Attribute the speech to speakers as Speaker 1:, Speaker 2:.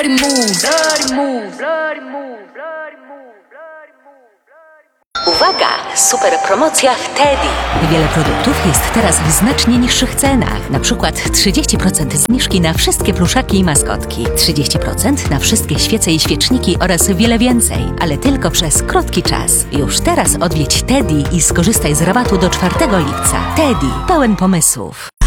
Speaker 1: Uwaga! Super promocja w Teddy. Wiele produktów jest teraz w znacznie niższych cenach. Na przykład 30% zniżki na wszystkie pluszaki i maskotki, 30% na wszystkie świece i świeczniki oraz wiele więcej. Ale tylko przez krótki czas. Już teraz odwiedź Teddy i skorzystaj z rabatu do 4 lipca. Teddy. Pełen pomysłów.